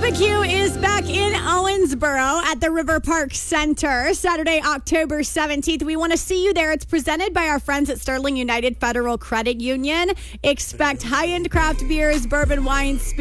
Barbecue is back in Owensboro at the River Park Center, Saturday, October 17th. We want to see you there. It's presented by our friends at Sterling United Federal Credit Union. Expect high-end craft beers, bourbon, wines, spirits,